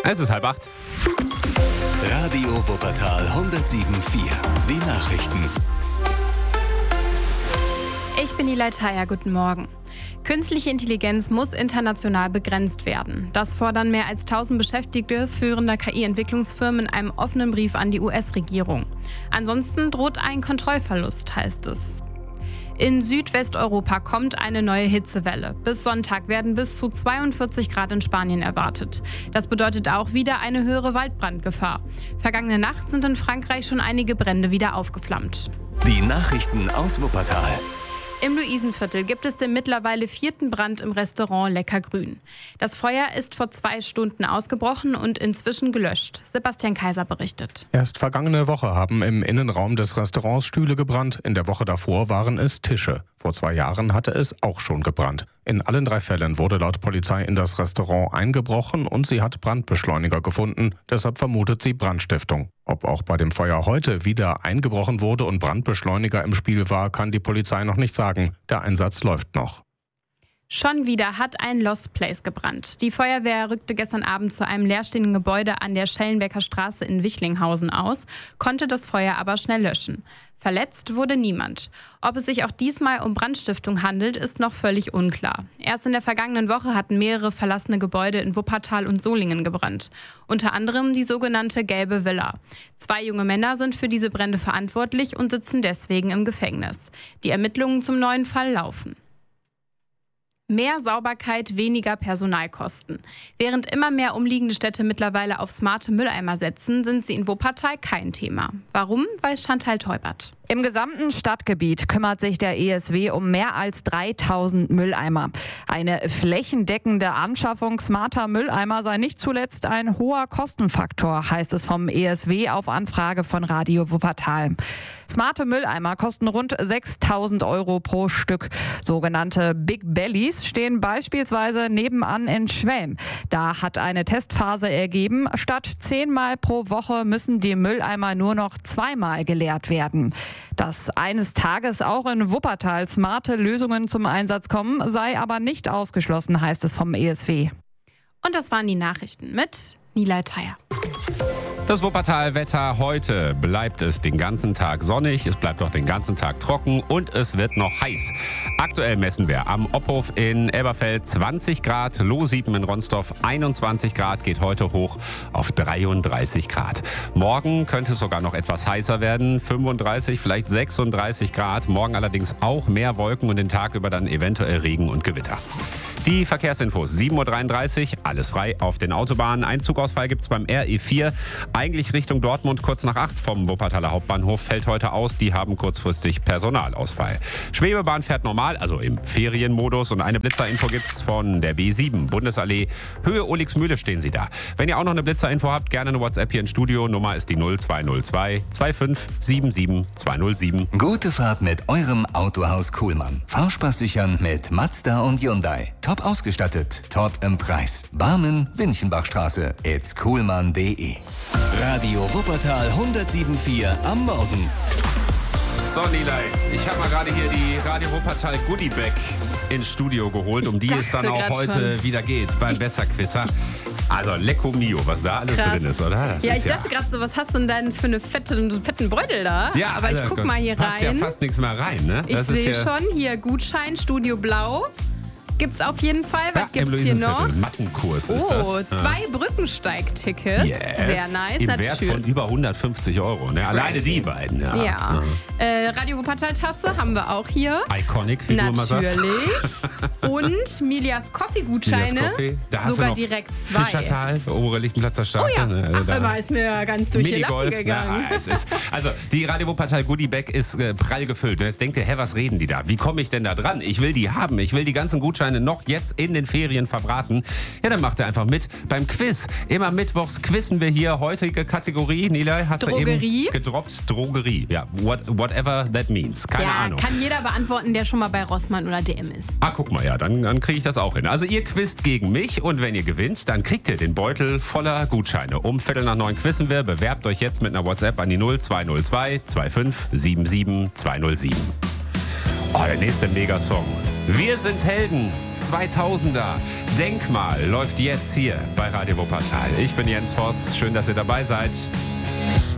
Es ist 7:30. Radio Wuppertal 107.4. Die Nachrichten. Ich bin Nilay Thayer, guten Morgen. Künstliche Intelligenz muss international begrenzt werden. Das fordern mehr als 1000 Beschäftigte führender KI-Entwicklungsfirmen in einem offenen Brief an die US-Regierung. Ansonsten droht ein Kontrollverlust, heißt es. In Südwesteuropa kommt eine neue Hitzewelle. Bis Sonntag werden bis zu 42 Grad in Spanien erwartet. Das bedeutet auch wieder eine höhere Waldbrandgefahr. Vergangene Nacht sind in Frankreich schon einige Brände wieder aufgeflammt. Die Nachrichten aus Wuppertal. Im Luisenviertel gibt es den mittlerweile 4. Brand im Restaurant Lecker Grün. Das Feuer ist vor 2 Stunden ausgebrochen und inzwischen gelöscht. Sebastian Kaiser berichtet. Erst vergangene Woche haben im Innenraum des Restaurants Stühle gebrannt. In der Woche davor waren es Tische. Vor 2 Jahren hatte es auch schon gebrannt. In allen 3 Fällen wurde laut Polizei in das Restaurant eingebrochen und sie hat Brandbeschleuniger gefunden. Deshalb vermutet sie Brandstiftung. Ob auch bei dem Feuer heute wieder eingebrochen wurde und Brandbeschleuniger im Spiel war, kann die Polizei noch nicht sagen. Der Einsatz läuft noch. Schon wieder hat ein Lost Place gebrannt. Die Feuerwehr rückte gestern Abend zu einem leerstehenden Gebäude an der Schellenbecker Straße in Wichlinghausen aus, konnte das Feuer aber schnell löschen. Verletzt wurde niemand. Ob es sich auch diesmal um Brandstiftung handelt, ist noch völlig unklar. Erst in der vergangenen Woche hatten mehrere verlassene Gebäude in Wuppertal und Solingen gebrannt. Unter anderem die sogenannte Gelbe Villa. 2 junge Männer sind für diese Brände verantwortlich und sitzen deswegen im Gefängnis. Die Ermittlungen zum neuen Fall laufen. Mehr Sauberkeit, weniger Personalkosten. Während immer mehr umliegende Städte mittlerweile auf smarte Mülleimer setzen, sind sie in Wuppertal kein Thema. Warum, weiß Chantal Teubert. Im gesamten Stadtgebiet kümmert sich der ESW um mehr als 3000 Mülleimer. Eine flächendeckende Anschaffung smarter Mülleimer sei nicht zuletzt ein hoher Kostenfaktor, heißt es vom ESW auf Anfrage von Radio Wuppertal. Smarte Mülleimer kosten rund 6.000 € pro Stück. Sogenannte Big Bellies stehen beispielsweise nebenan in Schwelm. Da hat eine Testphase ergeben, statt 10-mal pro Woche müssen die Mülleimer nur noch 2-mal geleert werden. Dass eines Tages auch in Wuppertal smarte Lösungen zum Einsatz kommen, sei aber nicht ausgeschlossen, heißt es vom ESW. Und das waren die Nachrichten mit Nilay Thayer. Das Wuppertal-Wetter heute bleibt es den ganzen Tag sonnig, es bleibt auch den ganzen Tag trocken und es wird noch heiß. Aktuell messen wir am Opphof in Elberfeld 20 Grad, Lohsieben in Ronsdorf 21 Grad, geht heute hoch auf 33 Grad. Morgen könnte es sogar noch etwas heißer werden, 35, vielleicht 36 Grad. Morgen allerdings auch mehr Wolken und den Tag über dann eventuell Regen und Gewitter. Die Verkehrsinfos, 7:33 Uhr, alles frei auf den Autobahnen. Ein Zugausfall gibt es beim RE4, eigentlich Richtung Dortmund, kurz nach 8 vom Wuppertaler Hauptbahnhof, fällt heute aus. Die haben kurzfristig Personalausfall. Schwebebahn fährt normal, also im Ferienmodus. Und eine Blitzerinfo gibt's von der B7, Bundesallee, Höhe Ohlixmühle stehen Sie da. Wenn ihr auch noch eine Blitzerinfo habt, gerne eine WhatsApp hier ins Studio. Nummer ist die 0202 2577 207. Gute Fahrt mit eurem Autohaus Kuhlmann. Fahrspaß sichern mit Mazda und Hyundai. Top ausgestattet, top im Preis. Barmen, Winchenbachstraße, itskuhlmann.de. Radio Wuppertal 107.4 am Morgen. So, Nilay, ich habe mal gerade hier die Radio Wuppertal Goodie Bag ins Studio geholt, um die es dann auch heute schon wieder geht beim Besserquiz. Also Lecco Mio, was da alles drin ist, oder? Das ja, ist ich dachte gerade so, was hast du denn dann für einen fetten Beutel da? Ja, aber ich guck mal hier rein. Passt ja fast nichts mehr rein, ne? Ich sehe schon hier Gutschein, Studio Blau. Gibt's auf jeden Fall. Was ja, gibt's hier noch? Mattenkurs ist das. Oh, 2 Brückensteig-Tickets. Yes. Sehr nice. Im Wert von über 150 €. Ne? Alleine die beiden. Ja. Radio Wuppertal-Tasse haben wir auch hier. Iconic, wie du immer sagst. Natürlich. Und Milias Coffee-Gutscheine. Da hast sogar du noch direkt 2. Fischertal, obere Lichtenplatzer Straße. Oh ja. Ne? Ach, da ist mir ganz durch die Lappen gegangen. Also, die Radio Wuppertal Goodie Bag ist prall gefüllt. Und jetzt denkt ihr, was reden die da? Wie komme ich denn da dran? Ich will die haben. Ich will die ganzen Gutscheine noch jetzt in den Ferien verbraten. Ja, dann macht ihr einfach mit beim Quiz. Immer mittwochs quizzen wir hier. Heutige Kategorie, Nilay, hast Drogerie. du eben gedroppt. Drogerie. Ja, whatever that means. Keine Ahnung. Kann jeder beantworten, der schon mal bei Rossmann oder DM ist. Ah, guck mal, ja, dann kriege ich das auch hin. Also ihr quizt gegen mich und wenn ihr gewinnt, dann kriegt ihr den Beutel voller Gutscheine. Um 8:45 quizzen wir. Bewerbt euch jetzt mit einer WhatsApp an die 0202 25 77 207. Oh, der nächste Megasong. Wir sind Helden, 2000er. Denkmal läuft jetzt hier bei Radio Wuppertal. Ich bin Jens Voss, schön, dass ihr dabei seid.